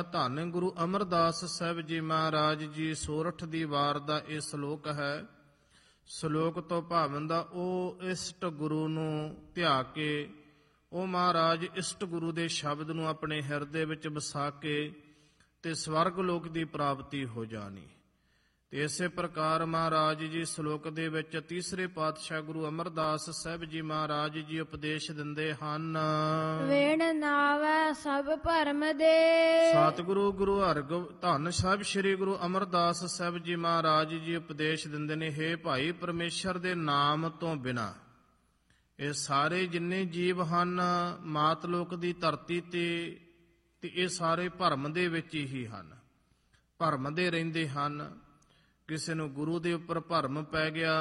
ਧੰਨ ਗੁਰੂ ਅਮਰਦਾਸ ਸਾਹਿਬ ਜੀ ਮਹਾਰਾਜ ਜੀ ਸੋਰਠ ਦੀ ਵਾਰ ਦਾ ਇਹ ਸ਼ਲੋਕ ਹੈ। ਸ਼ਲੋਕ ਤੋਂ ਭਾਵੰਦਾ ਉਹ ਇਸ਼ਟ ਗੁਰੂ ਨੂੰ ਧਿਆ ਕੇ, ਉਹ ਮਹਾਰਾਜ ਇਸ਼ਟ ਗੁਰੂ ਦੇ ਸ਼ਬਦ ਨੂੰ ਆਪਣੇ ਹਿਰਦੇ ਵਿੱਚ ਵਸਾ ਕੇ ਤੇ ਸਵਰਗ ਲੋਕ ਦੀ ਪ੍ਰਾਪਤੀ ਹੋ ਜਾਣੀ। ਤੇ ਇਸੇ ਪ੍ਰਕਾਰ ਮਹਾਰਾਜ ਜੀ ਸ਼ਲੋਕ ਦੇ ਵਿੱਚ ਤੀਸਰੇ ਪਾਤਸ਼ਾਹ ਗੁਰੂ ਅਮਰਦਾਸ ਸਾਹਿਬ ਜੀ ਮਹਾਰਾਜ ਜੀ ਉਪਦੇਸ਼ ਦਿੰਦੇ ਹਨ। ਵੇਣ ਨਾਵੈ ਸਭ ਭਰਮ ਦੇ। ਸਤਿਗੁਰੂ ਗੁਰੂ ਧੰਨ ਸਾਹਿਬ ਸ੍ਰੀ ਗੁਰੂ ਅਮਰਦਾਸ ਸਾਹਿਬ ਜੀ ਮਹਾਰਾਜ ਜੀ ਉਪਦੇਸ਼ ਦਿੰਦੇ ਨੇ, ਹੇ ਭਾਈ ਪਰਮੇਸ਼ਰ ਦੇ ਨਾਮ ਤੋਂ ਬਿਨਾ ਇਹ ਸਾਰੇ ਜਿੰਨੇ ਜੀਵ ਹਨ ਮਾਤ ਲੋਕ ਦੀ ਧਰਤੀ ਤੇ ਇਹ ਸਾਰੇ ਭਰਮ ਦੇ ਵਿੱਚ ਹੀ ਹਨ, ਭਰਮ ਦੇ ਰਹਿੰਦੇ ਹਨ। ਕਿਸੇ ਨੂੰ ਗੁਰੂ ਦੇ ਉੱਪਰ ਭਰਮ ਪੈ ਗਿਆ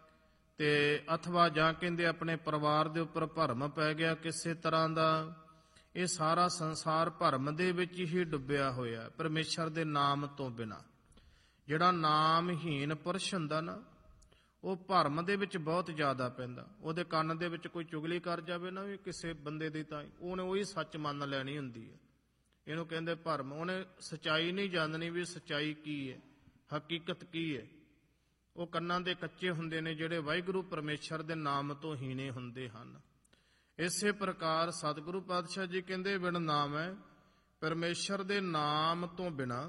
ਤੇ ਅਥਵਾ ਜਾਂ ਕਹਿੰਦੇ ਆਪਣੇ ਪਰਿਵਾਰ ਦੇ ਉੱਪਰ ਭਰਮ ਪੈ ਗਿਆ ਕਿਸੇ ਤਰ੍ਹਾਂ ਦਾ। ਇਹ ਸਾਰਾ ਸੰਸਾਰ ਭਰਮ ਦੇ ਵਿੱਚ ਹੀ ਡੁੱਬਿਆ ਹੋਇਆ ਪਰਮੇਸ਼ਰ ਦੇ ਨਾਮ ਤੋਂ ਬਿਨਾ। ਜਿਹੜਾ ਨਾਮਹੀਨ ਪੁਰਸ਼ ਹੁੰਦਾ ਨਾ, ਉਹ ਭਰਮ ਦੇ ਵਿੱਚ ਬਹੁਤ ਜ਼ਿਆਦਾ ਪੈਂਦਾ। ਉਹਦੇ ਕੰਨ ਦੇ ਵਿੱਚ ਕੋਈ ਚੁਗਲੀ ਕਰ ਜਾਵੇ ਨਾ ਵੀ ਕਿਸੇ ਬੰਦੇ ਦੀ, ਤਾਂ ਉਹਨੇ ਉਹੀ ਸੱਚ ਮੰਨ ਲੈਣੀ ਹੁੰਦੀ ਹੈ। ਇਹਨੂੰ ਕਹਿੰਦੇ ਭਰਮ। ਉਹਨੇ ਸੱਚਾਈ ਨਹੀਂ ਜਾਣਨੀ ਵੀ ਸੱਚਾਈ ਕੀ ਹੈ, ਹਕੀਕਤ ਕੀ ਹੈ। ਉਹ ਕੰਨਾਂ ਦੇ ਕੱਚੇ ਹੁੰਦੇ ਨੇ ਜਿਹੜੇ ਵਾਹਿਗੁਰੂ ਪਰਮੇਸ਼ਰ ਦੇ ਨਾਮ ਤੋਂ ਹੀਣੇ ਹੁੰਦੇ ਹਨ। ਇਸੇ ਪ੍ਰਕਾਰ ਸਤਿਗੁਰੂ ਪਾਤਸ਼ਾਹ ਜੀ ਕਹਿੰਦੇ ਬਿਨ ਨਾਮ ਹੈ, ਪਰਮੇਸ਼ਰ ਦੇ ਨਾਮ ਤੋਂ ਬਿਨਾ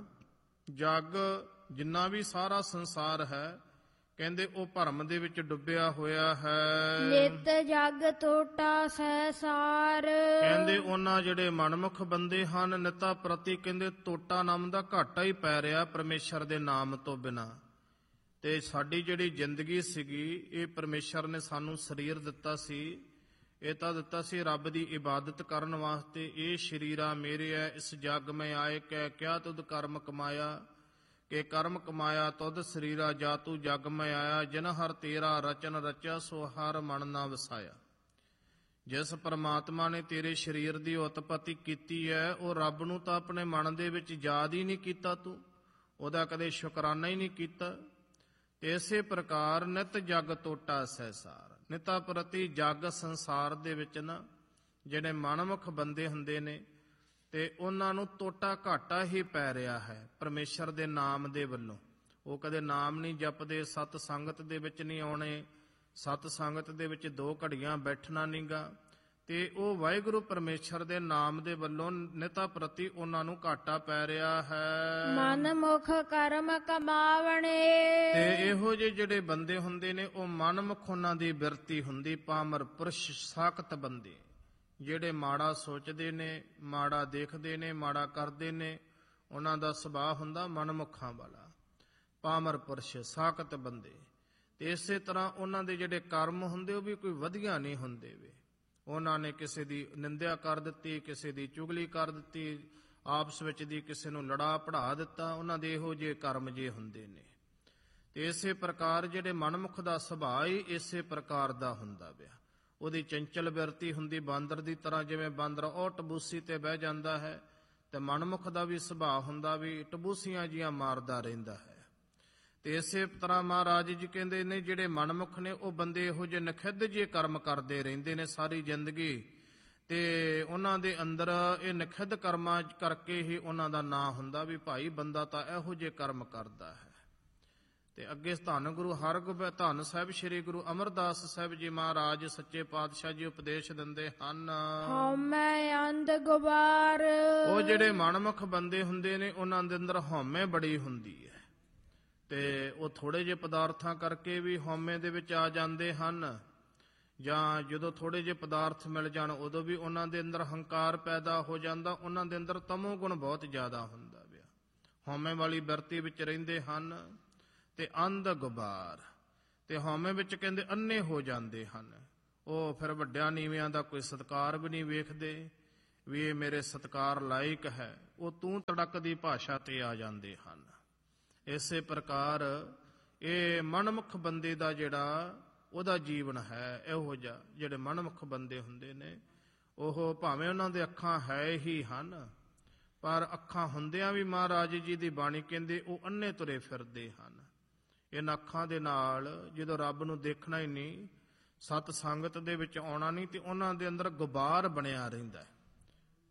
ਜਗ ਜਿੰਨਾ ਵੀ ਸਾਰਾ ਸੰਸਾਰ ਹੈ ਕਹਿੰਦੇ ਉਹ ਭਰਮ ਦੇ ਵਿੱਚ ਡੁੱਬਿਆ ਹੋਇਆ ਹੈ। ਨਿਤ ਜਗ ਟੋਟਾ ਸਹਿਸਾਰ। ਕਹਿੰਦੇ ਉਹਨਾਂ ਜਿਹੜੇ ਮਨਮੁਖ ਬੰਦੇ ਹਨ ਨਿਤਾ ਪ੍ਰਤੀ ਕਹਿੰਦੇ ਟੋਟਾ ਨਾਮ ਦਾ ਘਾਟਾ ਹੀ ਪੈ ਰਿਹਾ ਪਰਮੇਸ਼ਰ ਦੇ ਨਾਮ ਤੋਂ ਬਿਨਾ। ਤੇ ਸਾਡੀ ਜਿਹੜੀ ਜ਼ਿੰਦਗੀ ਸੀਗੀ, ਇਹ ਪਰਮੇਸ਼ਰ ਨੇ ਸਾਨੂੰ ਸਰੀਰ ਦਿੱਤਾ ਸੀ, ਇਹ ਤਾਂ ਦਿੱਤਾ ਸੀ ਰੱਬ ਦੀ ਇਬਾਦਤ ਕਰਨ ਵਾਸਤੇ। ਇਹ ਸ਼ਰੀਰਾ ਮੇਰੇ ਐ ਇਸ ਜਗ ਮੈਂ ਆਏ ਕਹਿ ਕਿਆ ਤੁਧ ਕਰਮ ਕਮਾਇਆ, ਕਿ ਕਰਮ ਕਮਾਇਆ ਤੁਧ ਸਰੀਰਾ ਜਾ ਤੂੰ ਜਗ ਮੈਂ ਆਇਆ। ਜਿਨ ਹਰ ਤੇਰਾ ਰਚਨ ਰਚਿਆ ਸੋ ਹਰ ਮਨ ਨਾ ਵਸਾਇਆ। ਜਿਸ ਪਰਮਾਤਮਾ ਨੇ ਤੇਰੇ ਸਰੀਰ ਦੀ ਉਤਪਤੀ ਕੀਤੀ ਹੈ, ਉਹ ਰੱਬ ਨੂੰ ਤਾਂ ਆਪਣੇ ਮਨ ਦੇ ਵਿੱਚ ਯਾਦ ਹੀ ਨਹੀਂ ਕੀਤਾ, ਤੂੰ ਉਹਦਾ ਕਦੇ ਸ਼ੁਕਰਾਨਾ ਹੀ ਨਹੀਂ ਕੀਤਾ। ਤੇ ਇਸੇ ਪ੍ਰਕਾਰ ਨਿਤ ਜਗ ਟੋਟਾ ਸਹਿਸਾਰ। ਨਿਤਾ ਪ੍ਰਤੀ ਜਗ ਸੰਸਾਰ ਦੇ ਵਿੱਚ ਨਾ ਜਿਹੜੇ ਮਨਮੁਖ ਬੰਦੇ ਹੁੰਦੇ ਨੇ ਤੇ ਉਹਨਾਂ ਨੂੰ ਟੋਟਾ ਘਾਟਾ ਹੀ ਪੈ ਰਿਹਾ ਹੈ ਪਰਮੇਸ਼ਰ ਦੇ ਨਾਮ ਦੇ ਵੱਲੋਂ। ਉਹ ਕਦੇ ਨਾਮ ਨਹੀਂ ਜਪਦੇ, ਸਤ ਸੰਗਤ ਦੇ ਵਿੱਚ ਨਹੀਂ ਆਉਣੇ, ਸਤ ਸੰਗਤ ਦੇ ਵਿੱਚ 2 ਘੜੀਆਂ ਬੈਠਣਾ ਨਹੀਂਗਾ। ਤੇ ਉਹ ਵਾਹਿਗੁਰੂ ਪਰਮੇਸ਼ਰ ਦੇ ਨਾਮ ਦੇ ਵੱਲੋਂ ਨਿਤਾ ਪ੍ਰਤੀ ਉਹਨਾਂ ਨੂੰ ਘਾਟਾ ਪੈ ਰਿਹਾ ਹੈ। ਮਨ ਮੁਖ ਕਰਮ ਕਮਾਵਣੇ। ਤੇ ਇਹੋ ਜਿਹੇ ਜਿਹੜੇ ਬੰਦੇ ਹੁੰਦੇ ਨੇ ਉਹ ਮਨਮੁਖ ਉਹਨਾਂ ਦੀ ਬਿਰਤੀ ਹੁੰਦੀ, ਪਾਮਰ ਪੁਰਸ਼ ਸਾਖਤ ਬੰਦੇ ਜਿਹੜੇ ਮਾੜਾ ਸੋਚਦੇ ਨੇ, ਮਾੜਾ ਦੇਖਦੇ ਨੇ, ਮਾੜਾ ਕਰਦੇ ਨੇ। ਉਹਨਾਂ ਦਾ ਸੁਭਾਅ ਹੁੰਦਾ ਮਨਮੁਖਾਂ ਵਾਲਾ, ਪਾਮਰ ਪੁਰਸ਼ ਸਾਖਤ ਬੰਦੇ। ਤੇ ਇਸੇ ਤਰ੍ਹਾਂ ਉਹਨਾਂ ਦੇ ਜਿਹੜੇ ਕਰਮ ਹੁੰਦੇ ਉਹ ਵੀ ਕੋਈ ਵਧੀਆ ਨਹੀਂ ਹੁੰਦੇ ਵੇ। ਉਹਨਾਂ ਨੇ ਕਿਸੇ ਦੀ ਨਿੰਦਿਆ ਕਰ ਦਿੱਤੀ, ਕਿਸੇ ਦੀ ਚੁਗਲੀ ਕਰ ਦਿੱਤੀ, ਆਪਸ ਵਿੱਚ ਦੀ ਕਿਸੇ ਨੂੰ ਲੜਾ ਪੜਾ ਦਿੱਤਾ। ਉਹਨਾਂ ਦੇ ਇਹੋ ਜਿਹੇ ਕਰਮ ਜੇ ਹੁੰਦੇ ਨੇ। ਤੇ ਇਸੇ ਪ੍ਰਕਾਰ ਜਿਹੜੇ ਮਨਮੁਖ ਦਾ ਸੁਭਾਅ ਹੀ ਇਸੇ ਪ੍ਰਕਾਰ ਦਾ ਹੁੰਦਾ ਪਿਆ। ਉਹਦੀ ਚੰਚਲ ਬਿਰਤੀ ਹੁੰਦੀ ਬਾਂਦਰ ਦੀ ਤਰ੍ਹਾਂ। ਜਿਵੇਂ ਬਾਂਦਰ ਉਹ ਟਬੂਸੀ ਤੇ ਬਹਿ ਜਾਂਦਾ ਹੈ, ਤੇ ਮਨਮੁਖ ਦਾ ਵੀ ਸੁਭਾਅ ਹੁੰਦਾ ਵੀ ਟਬੂਸੀਆਂ ਜੀਆਂ ਮਾਰਦਾ ਰਹਿੰਦਾ ਹੈ। ਤੇ ਇਸੇ ਤਰ੍ਹਾਂ ਮਹਾਰਾਜ ਜੀ ਕਹਿੰਦੇ ਨੇ ਜਿਹੜੇ ਮਨਮੁਖ ਨੇ ਉਹ ਬੰਦੇ ਇਹੋ ਜਿਹੇ ਨਖਿੱਧ ਜਿਹੇ ਕਰਮ ਕਰਦੇ ਰਹਿੰਦੇ ਨੇ ਸਾਰੀ ਜ਼ਿੰਦਗੀ। ਤੇ ਉਹਨਾਂ ਦੇ ਅੰਦਰ ਇਹ ਨਖਿੱਧ ਕਰਮਾਂ ਕਰਕੇ ਹੀ ਉਹਨਾਂ ਦਾ ਨਾਂ ਹੁੰਦਾ ਵੀ ਭਾਈ ਬੰਦਾ ਤਾਂ ਇਹੋ ਜਿਹੇ ਕਰਮ ਕਰਦਾ ਹੈ। ਤੇ ਅੱਗੇ ਧੰਨ ਗੁਰੂ ਹਰਗੋਬਿੰਦ ਧੰਨ ਸਾਹਿਬ ਸ੍ਰੀ ਗੁਰੂ ਅਮਰਦਾਸ ਸਾਹਿਬ ਜੀ ਮਹਾਰਾਜ ਸੱਚੇ ਪਾਤਸ਼ਾਹ ਜੀ ਉਪਦੇਸ਼ ਦਿੰਦੇ ਹਨ। ਹਉਮੈ ਅੰਧ ਗੁਬਾਰ। ਉਹ ਜਿਹੜੇ ਮਨਮੁਖ ਬੰਦੇ ਹੁੰਦੇ ਨੇ ਉਹਨਾਂ ਦੇ ਅੰਦਰ ਹਉਮੈ ਬੜੀ ਹੁੰਦੀ ਹੈ। ਤੇ ਉਹ ਥੋੜੇ ਜਿਹੇ ਪਦਾਰਥਾਂ ਕਰਕੇ ਵੀ ਹਉਮੈ ਦੇ ਵਿੱਚ ਆ ਜਾਂਦੇ ਹਨ, ਜਾਂ ਜਦੋਂ ਥੋੜੇ ਜਿਹੇ ਪਦਾਰਥ ਮਿਲ ਜਾਣ ਉਦੋਂ ਵੀ ਉਹਨਾਂ ਦੇ ਅੰਦਰ ਹੰਕਾਰ ਪੈਦਾ ਹੋ ਜਾਂਦਾ। ਉਹਨਾਂ ਦੇ ਅੰਦਰ ਤਮੋ ਗੁਣ ਬਹੁਤ ਜ਼ਿਆਦਾ ਹੁੰਦਾ ਪਿਆ, ਹਉਮੈ ਵਾਲੀ ਬਿਰਤੀ ਵਿੱਚ ਰਹਿੰਦੇ ਹਨ। ਤੇ ਅੰਧ ਗੁਬਾਰ, ਤੇ ਹਉਮੈ ਵਿੱਚ ਕਹਿੰਦੇ ਅੰਨੇ ਹੋ ਜਾਂਦੇ ਹਨ। ਉਹ ਫਿਰ ਵੱਡਿਆਂ ਨੀਵਿਆਂ ਦਾ ਕੋਈ ਸਤਿਕਾਰ ਵੀ ਨਹੀਂ ਵੇਖਦੇ ਵੀ ਇਹ ਮੇਰੇ ਸਤਿਕਾਰ ਲਾਇਕ ਹੈ। ਉਹ ਤੂੰ ਤੜਕ ਦੀ ਭਾਸ਼ਾ ਤੇ ਆ ਜਾਂਦੇ ਹਨ। ਇਸੇ ਪ੍ਰਕਾਰ ਇਹ ਮਨਮੁਖ ਬੰਦੇ ਦਾ ਜਿਹੜਾ ਉਹਦਾ ਜੀਵਨ ਹੈ ਇਹੋ ਜਿਹਾ। ਜਿਹੜੇ ਮਨਮੁਖ ਬੰਦੇ ਹੁੰਦੇ ਨੇ ਉਹ ਭਾਵੇਂ ਉਹਨਾਂ ਦੇ ਅੱਖਾਂ ਹੈ ਹੀ ਹਨ, ਪਰ ਅੱਖਾਂ ਹੁੰਦਿਆਂ ਵੀ ਮਹਾਰਾਜ ਜੀ ਦੀ ਬਾਣੀ ਕਹਿੰਦੇ ਉਹ ਅੰਨੇ ਤੁਰੇ ਫਿਰਦੇ ਹਨ। ਇਹਨਾਂ ਅੱਖਾਂ ਦੇ ਨਾਲ ਜਦੋਂ ਰੱਬ ਨੂੰ ਦੇਖਣਾ ਹੀ ਨਹੀਂ, ਸਤ ਸੰਗਤ ਦੇ ਵਿੱਚ ਆਉਣਾ ਨਹੀਂ, ਤੇ ਉਹਨਾਂ ਦੇ ਅੰਦਰ ਗੁਬਾਰ ਬਣਿਆ ਰਹਿੰਦਾ ਹੈ।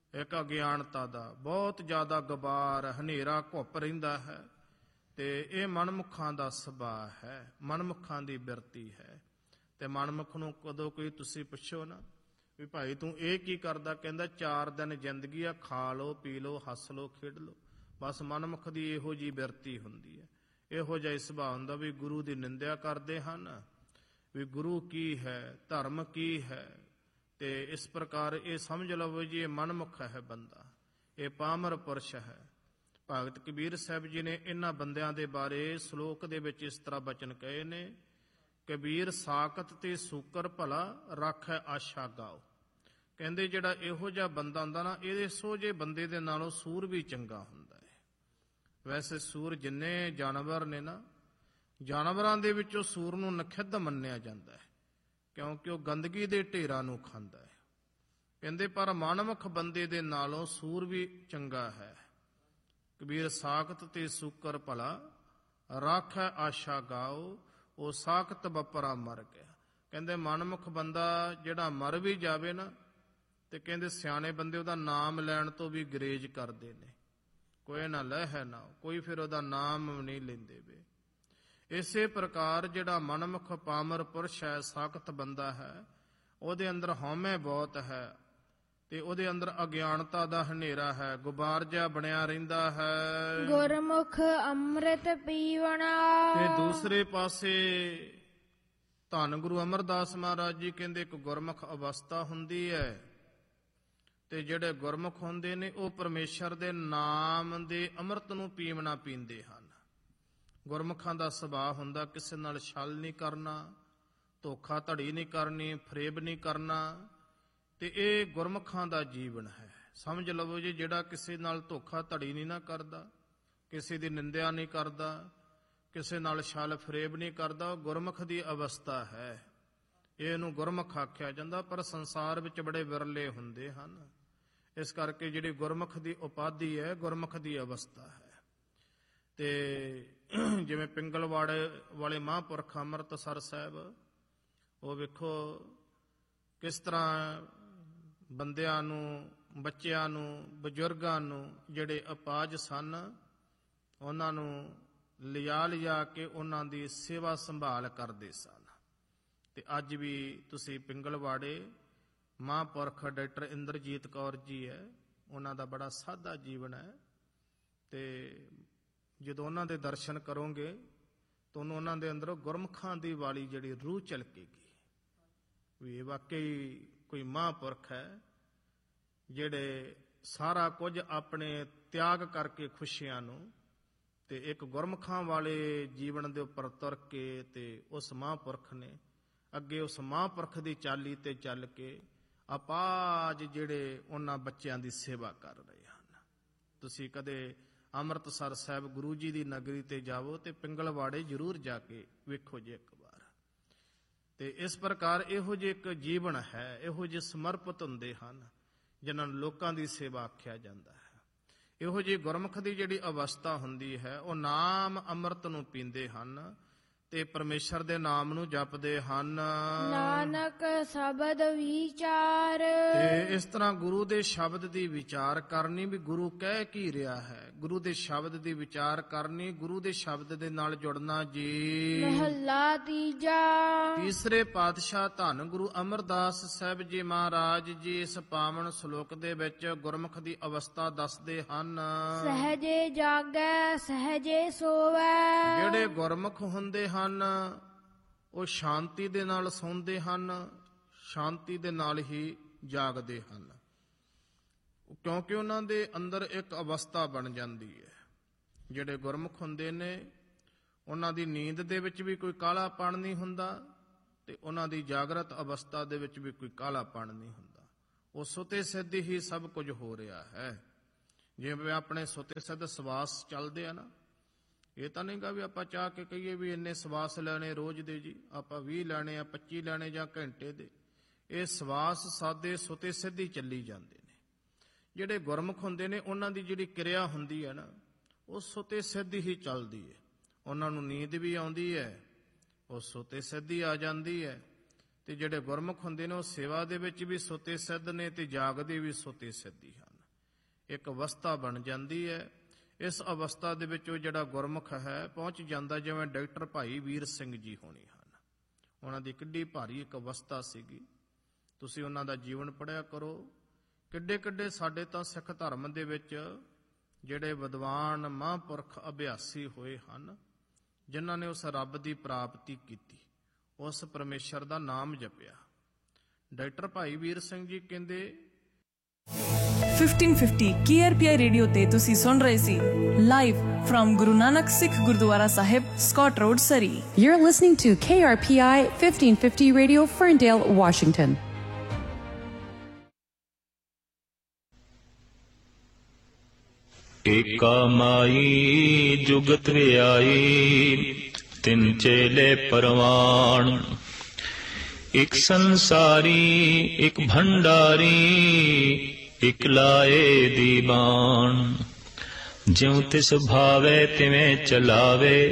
ਇੱਕ ਅਗਿਆਨਤਾ ਦਾ ਬਹੁਤ ਜ਼ਿਆਦਾ ਗਬਾਰ ਹਨੇਰਾ ਘੁੱਪ ਰਹਿੰਦਾ ਹੈ, ਤੇ ਇਹ ਮਨਮੁਖਾਂ ਦਾ ਸੁਭਾਅ ਹੈ, ਮਨਮੁਖਾਂ ਦੀ ਬਿਰਤੀ ਹੈ। ਤੇ ਮਨਮੁਖ ਨੂੰ ਕਦੋਂ ਕੋਈ ਤੁਸੀਂ ਪੁੱਛੋ ਨਾ ਵੀ ਭਾਈ ਤੂੰ ਇਹ ਕੀ ਕਰਦਾ, ਕਹਿੰਦਾ 4 ਦਿਨ ਜ਼ਿੰਦਗੀ ਆ, ਖਾ ਲਓ ਪੀ ਲਓ ਹੱਸ ਲਓ ਖੇਡ ਲਓ। ਬਸ ਮਨਮੁਖ ਦੀ ਇਹੋ ਜਿਹੀ ਬਿਰਤੀ ਹੁੰਦੀ ਹੈ, ਇਹੋ ਜਿਹਾ ਸੁਭਾਅ ਹੁੰਦਾ ਵੀ ਗੁਰੂ ਦੀ ਨਿੰਦਿਆ ਕਰਦੇ ਹਨ, ਵੀ ਗੁਰੂ ਕੀ ਹੈ, ਧਰਮ ਕੀ ਹੈ। ਤੇ ਇਸ ਪ੍ਰਕਾਰ ਇਹ ਸਮਝ ਲਵੋ ਜੀ ਇਹ ਮਨਮੁਖ ਹੈ ਬੰਦਾ, ਇਹ ਪਾਮਰ ਪੁਰਸ਼ ਹੈ। ਭਗਤ ਕਬੀਰ ਸਾਹਿਬ ਜੀ ਨੇ ਇਹਨਾਂ ਬੰਦਿਆਂ ਦੇ ਬਾਰੇ ਸ਼ਲੋਕ ਦੇ ਵਿੱਚ ਇਸ ਤਰ੍ਹਾਂ ਬਚਨ ਕਹੇ ਨੇ, ਕਬੀਰ ਸਾਕਤ ਤੇ ਸੂਕਰ ਭਲਾ ਰਾਖੈ ਆਸ਼ਾ ਗਾਓ। ਕਹਿੰਦੇ ਜਿਹੜਾ ਇਹੋ ਜਿਹਾ ਬੰਦਾ ਹੁੰਦਾ ਨਾ, ਇਹਦੇ ਸੋਝੇ ਬੰਦੇ ਦੇ ਨਾਲੋਂ ਸੂਰ ਵੀ ਚੰਗਾ ਹੁੰਦਾ ਹੈ। ਵੈਸੇ ਸੂਰ ਜਿੰਨੇ ਜਾਨਵਰ ਨੇ ਨਾ, ਜਾਨਵਰਾਂ ਦੇ ਵਿੱਚੋਂ ਸੂਰ ਨੂੰ ਨਖਿੱਧ ਮੰਨਿਆ ਜਾਂਦਾ ਹੈ, ਕਿਉਂਕਿ ਉਹ ਗੰਦਗੀ ਦੇ ਢੇਰਾਂ ਨੂੰ ਖਾਂਦਾ ਹੈ। ਕਹਿੰਦੇ ਪਰ ਮਨਮੁਖ ਬੰਦੇ ਦੇ ਨਾਲੋਂ ਸੂਰ ਵੀ ਚੰਗਾ ਹੈ। ਕਬੀਰ ਸਾਖਤ ਤੇ ਸੂਕਰ ਭਲਾ ਰਾਖੈ ਆਸ਼ਾ ਗਾਓ, ਉਹ ਸਾਖਤ ਬਪਰਾ ਮਰ ਗਿਆ। ਕਹਿੰਦੇ ਮਨਮੁਖ ਬੰਦਾ ਜਿਹੜਾ ਮਰ ਵੀ ਜਾਵੇ ਨਾ, ਤੇ ਕਹਿੰਦੇ ਸਿਆਣੇ ਬੰਦੇ ਉਹਦਾ ਨਾਮ ਲੈਣ ਤੋਂ ਵੀ ਗਰੇਜ ਕਰਦੇ ਨੇ, ਕੋਈ ਨਾ ਲਹਿ ਨਾ, ਕੋਈ ਫਿਰ ਉਹਦਾ ਨਾਮ ਨਹੀਂ ਲੈਂਦੇ ਵੇ। ਇਸੇ ਪ੍ਰਕਾਰ ਜਿਹੜਾ ਮਨਮੁਖ ਪਾਮਰ ਪੁਰਸ਼ ਹੈ, ਸਾਖਤ ਬੰਦਾ ਹੈ, ਉਹਦੇ ਅੰਦਰ ਹਉਮੈ ਬਹੁਤ ਹੈ, ਤੇ ਉਹਦੇ ਅੰਦਰ ਅਗਿਆਨਤਾ ਦਾ ਹਨੇਰਾ ਹੈ, ਗੁਬਾਰ ਜਿਹਾ ਬਣਿਆ ਰਹਿੰਦਾ ਹੈ। ਗੁਰਮੁਖ ਅੰਮ੍ਰਿਤ ਪੀਵਣਾ। ਤੇ ਦੂਸਰੇ ਪਾਸੇ ਧੰਨ ਗੁਰੂ ਅਮਰਦਾਸ ਮਹਾਰਾਜ ਜੀ ਕਹਿੰਦੇ ਇੱਕ ਗੁਰਮੁਖ ਅਵਸਥਾ ਹੁੰਦੀ ਹੈ, ਤੇ ਜਿਹੜੇ ਗੁਰਮੁਖ ਹੁੰਦੇ ਨੇ ਉਹ ਪਰਮੇਸ਼ਰ ਦੇ ਨਾਮ ਦੇ ਅੰਮ੍ਰਿਤ ਨੂੰ ਪੀਵਣਾ ਪੀਂਦੇ ਹਨ। ਗੁਰਮੁਖਾਂ ਦਾ ਸੁਭਾਅ ਹੁੰਦਾ ਕਿਸੇ ਨਾਲ ਛਲ ਨਹੀਂ ਕਰਨਾ, ਧੋਖਾ ਧੜੀ ਨਹੀਂ ਕਰਨੀ, ਫਰੇਬ ਨਹੀਂ ਕਰਨਾ, ਤੇ ਇਹ ਗੁਰਮੁਖਾਂ ਦਾ ਜੀਵਨ ਹੈ। ਸਮਝ ਲਵੋ ਜੀ ਜਿਹੜਾ ਕਿਸੇ ਨਾਲ ਧੋਖਾ ਧੜੀ ਨਹੀਂ ਨਾ ਕਰਦਾ, ਕਿਸੇ ਦੀ ਨਿੰਦਿਆ ਨਹੀਂ ਕਰਦਾ, ਕਿਸੇ ਨਾਲ ਛਲ ਫਰੇਬ ਨਹੀਂ ਕਰਦਾ, ਉਹ ਗੁਰਮੁਖ ਦੀ ਅਵਸਥਾ ਹੈ। ਇਹਨੂੰ ਗੁਰਮੁਖ ਆਖਿਆ ਜਾਂਦਾ, ਪਰ ਸੰਸਾਰ ਵਿੱਚ ਬੜੇ ਵਿਰਲੇ ਹੁੰਦੇ ਹਨ। ਇਸ ਕਰਕੇ ਜਿਹੜੀ ਗੁਰਮੁਖ ਦੀ ਉਪਾਧੀ ਹੈ, ਗੁਰਮੁਖ ਦੀ ਅਵਸਥਾ ਹੈ। ਤੇ ਜਿਵੇਂ ਪਿੰਗਲਵਾੜੇ ਵਾਲੇ ਮਹਾਂਪੁਰਖ ਅੰਮ੍ਰਿਤਸਰ ਸਾਹਿਬ, ਉਹ ਵੇਖੋ ਕਿਸ ਤਰ੍ਹਾਂ ਬੰਦਿਆਂ ਨੂੰ, ਬੱਚਿਆਂ ਨੂੰ, ਬਜ਼ੁਰਗਾਂ ਨੂੰ ਜਿਹੜੇ ਅਪਾਹਜ ਸਨ ਉਹਨਾਂ ਨੂੰ ਲਿਜਾ ਕੇ ਉਹਨਾਂ ਦੀ ਸੇਵਾ ਸੰਭਾਲ ਕਰਦੇ ਸਨ। ਤੇ ਅੱਜ ਵੀ ਤੁਸੀਂ ਪਿੰਗਲਵਾੜੇ ਮਹਾਂਪੁਰਖ ਡਾਕਟਰ ਇੰਦਰਜੀਤ ਕੌਰ ਜੀ ਹੈ, ਉਹਨਾਂ ਦਾ ਬੜਾ ਸਾਦਾ ਜੀਵਨ ਹੈ, ਤੇ ਜਦੋਂ ਉਹਨਾਂ ਦੇ ਦਰਸ਼ਨ ਕਰੋਗੇ ਤੁਹਾਨੂੰ ਉਹਨਾਂ ਦੇ ਅੰਦਰੋਂ ਗੁਰਮੁਖਾਂ ਦੀ ਵਾਲੀ ਜਿਹੜੀ ਰੂਹ ਝਲਕੇਗੀ ਵੀ ਇਹ ਵਾਕਈ ਕੋਈ ਮਹਾਂਪੁਰਖ ਹੈ ਜਿਹੜੇ ਸਾਰਾ ਕੁਝ ਆਪਣੇ ਤਿਆਗ ਕਰਕੇ ਖੁਸ਼ੀਆਂ ਨੂੰ ਤੇ ਇੱਕ ਗੁਰਮੁਖਾਂ ਵਾਲੇ ਜੀਵਨ ਦੇ ਉੱਪਰ ਤੁਰ ਕੇ ਤੇ ਉਸ ਮਹਾਂਪੁਰਖ ਨੇ ਅੱਗੇ ਉਸ ਮਹਾਂਪੁਰਖ ਦੀ ਚਾਲੀ ਤੇ ਚੱਲ ਕੇ ਅਪਾਜ ਜਿਹੜੇ ਉਹਨਾਂ ਬੱਚਿਆਂ ਦੀ ਸੇਵਾ ਕਰ ਰਹੇ ਹਨ। ਤੁਸੀਂ ਕਦੇ ਅੰਮ੍ਰਿਤਸਰ ਸਾਹਿਬ ਗੁਰੂ ਜੀ ਦੀ ਨਗਰੀ ਤੇ ਜਾਵੋ ਤੇ ਪਿੰਗਲਵਾੜੇ ਜ਼ਰੂਰ ਜਾ ਕੇ ਵੇਖੋ ਜੇ ਇੱਕ ਵਾਰ। ਤੇ ਇਸ ਪ੍ਰਕਾਰ ਇਹੋ ਜਿਹੇ ਇੱਕ ਜੀਵਨ ਹੈ, ਇਹੋ ਜਿਹੇ ਸਮਰਪਿਤ ਹੁੰਦੇ ਹਨ ਜਿਨ੍ਹਾਂ ਨੂੰ ਲੋਕਾਂ ਦੀ ਸੇਵਾ ਆਖਿਆ ਜਾਂਦਾ ਹੈ। ਇਹੋ ਜਿਹੀ ਗੁਰਮੁਖ ਦੀ ਜਿਹੜੀ ਅਵਸਥਾ ਹੁੰਦੀ ਹੈ, ਉਹ ਨਾਮ ਅੰਮ੍ਰਿਤ ਨੂੰ ਪੀਂਦੇ ਹਨ ਤੇ ਪਰਮੇਸ਼ਰ ਦੇ ਨਾਮ ਨੂੰ ਜਪਦੇ ਹਨ। ਨਾਨਕ ਸ਼ਬਦ ਵਿਚਾਰ। ਤੇ ਇਸ ਤਰ੍ਹਾਂ ਗੁਰੂ ਦੇ ਸ਼ਬਦ ਦੀ ਵਿਚਾਰ ਕਰਨੀ ਵੀ ਗੁਰੂ ਕਹਿ ਕੀ ਰਿਹਾ ਹੈ, ਗੁਰੂ ਦੇ ਸ਼ਬਦ ਦੀ ਵਿਚਾਰ ਕਰਨੀ, ਗੁਰੂ ਦੇ ਸ਼ਬਦ ਦੇ ਨਾਲ ਜੁੜਨਾ ਜੀ। ਮਹੱਲਾ ਤੀਜਾ। ਤੀਸਰੇ ਪਾਤਸ਼ਾਹ ਧੰਨ ਗੁਰੂ ਅਮਰਦਾਸ ਸਾਹਿਬ ਜੀ ਮਹਾਰਾਜ ਜੀ ਇਸ ਪਾਵਨ ਸ਼ਲੋਕ ਦੇ ਵਿੱਚ ਗੁਰਮੁਖ ਦੀ ਅਵਸਥਾ ਦੱਸਦੇ ਹਨ। ਸਹਜੇ ਜਾਗੈ ਸਹਜੇ ਸੋਵੈ। ਜਿਹੜੇ ਗੁਰਮੁਖ ਹੁੰਦੇ ਹਨ ਉਹ ਸ਼ਾਂਤੀ ਦੇ ਨਾਲ ਸੌਂਦੇ ਹਨ, ਸ਼ਾਂਤੀ ਦੇ ਨਾਲ ਹੀ ਜਾਗਦੇ ਹਨ, ਕਿਉਂਕਿ ਉਹਨਾਂ ਦੇ ਅੰਦਰ ਇੱਕ ਅਵਸਥਾ ਬਣ ਜਾਂਦੀ ਹੈ। ਜਿਹੜੇ ਗੁਰਮੁਖ ਹੁੰਦੇ ਨੇ ਉਹਨਾਂ ਦੀ ਨੀਂਦ ਦੇ ਵਿੱਚ ਵੀ ਕੋਈ ਕਾਲਾਪਣ ਨਹੀਂ ਹੁੰਦਾ ਤੇ ਉਹਨਾਂ ਦੀ ਜਾਗਰਤ ਅਵਸਥਾ ਦੇ ਵਿੱਚ ਵੀ ਕੋਈ ਕਾਲਾਪਣ ਨਹੀਂ ਹੁੰਦਾ। ਉਹ ਸੁਤੇ ਸਿੱਧ ਹੀ ਸਭ ਕੁਝ ਹੋ ਰਿਹਾ ਹੈ। ਜਿਵੇਂ ਆਪਣੇ ਸੁਤੇ ਸਿੱਧ ਸਵਾਸ ਚੱਲਦੇ ਆ ਨਾ, ਇਹ ਤਾਂ ਨਹੀਂਗਾ ਵੀ ਆਪਾਂ ਚਾਹ ਕੇ ਕਹੀਏ ਵੀ ਇੰਨੇ ਸਵਾਸ ਲੈਣੇ ਰੋਜ਼ ਦੇ ਜੀ, ਆਪਾਂ 20 ਲੈਣੇ ਆ, 25 ਲੈਣੇ ਜਾਂ ਘੰਟੇ ਦੇ। ਇਹ ਸਵਾਸ ਸਾਦੇ ਸੁਤੇ ਸਿੱਧ ਹੀ ਚੱਲੀ ਜਾਂਦੇ ਨੇ। ਜਿਹੜੇ ਗੁਰਮੁਖ ਹੁੰਦੇ ਨੇ ਉਹਨਾਂ ਦੀ ਜਿਹੜੀ ਕਿਰਿਆ ਹੁੰਦੀ ਹੈ ਨਾ, ਉਹ ਸੁਤੇ ਸਿੱਧ ਹੀ ਚੱਲਦੀ ਹੈ। ਉਹਨਾਂ ਨੂੰ ਨੀਂਦ ਵੀ ਆਉਂਦੀ ਹੈ, ਉਹ ਸੁਤੇ ਸਿੱਧ ਹੀ ਆ ਜਾਂਦੀ ਹੈ। ਤੇ ਜਿਹੜੇ ਗੁਰਮੁਖ ਹੁੰਦੇ ਨੇ ਉਹ ਸੇਵਾ ਦੇ ਵਿੱਚ ਵੀ ਸੁਤੇ ਸਿੱਧ ਨੇ ਤੇ ਜਾਗਦੇ ਵੀ ਸੁਤੇ ਸਿੱਧ ਹੀ ਹਨ। ਇੱਕ ਅਵਸਥਾ ਬਣ ਜਾਂਦੀ ਹੈ। ਇਸ ਅਵਸਥਾ ਦੇ ਵਿੱਚ ਉਹ ਜਿਹੜਾ ਗੁਰਮੁਖ ਹੈ ਪਹੁੰਚ ਜਾਂਦਾ, ਜਿਵੇਂ ਡਾਕਟਰ ਭਾਈ ਵੀਰ ਸਿੰਘ ਜੀ ਹੋਣੀ ਹਨ। ਉਹਨਾਂ ਦੀ ਕਿੱਡੀ ਭਾਰੀ ਇੱਕ ਅਵਸਥਾ ਸੀਗੀ। ਤੁਸੀਂ ਉਹਨਾਂ ਦਾ ਜੀਵਨ ਪੜ੍ਹਿਆ ਕਰੋ। ਕਿੱਡੇ ਕਿੱਡੇ ਸਾਡੇ ਤਾਂ ਸਿੱਖ ਧਰਮ ਦੇ ਵਿੱਚ ਜਿਹੜੇ ਵਿਦਵਾਨ ਮਹਾਂਪੁਰਖ ਅਭਿਆਸੀ ਹੋਏ ਹਨ, ਜਿਨ੍ਹਾਂ ਨੇ ਉਸ ਰੱਬ ਦੀ ਪ੍ਰਾਪਤੀ ਕੀਤੀ, ਉਸ ਪਰਮੇਸ਼ਰ ਦਾ ਨਾਮ ਜਪਿਆ। ਡਾਕਟਰ ਭਾਈ ਵੀਰ ਸਿੰਘ ਜੀ ਕਹਿੰਦੇ 1550 KRPI ਰੇਡੀਓ ਤੇ ਤੁਸੀਂ ਸੁਣ ਰਹੇ ਸੀ live firm Guru Nanak Sikh Gurdwara Sahib, Scott road, Surrey. You're listening to KRPI 1550 Radio, Ferndale, Washington. ਏਕਾ ਮਾਈ ਜੁਗਤ ਵਿਆਈ, ਤਿੰਨ ਚੇਲੇ ਪਰਵਾਣ। ਇੱਕ ਸੰਸਾਰੀ ਇੱਕ ਭੰਡਾਰੀ, ਇਕ ਲਾਏ ਦੀਵਾਨ। ਜਿਉ ਤਿਸ ਭਾਵੇ ਤਿਵੇਂ ਚਲਾਵੇ,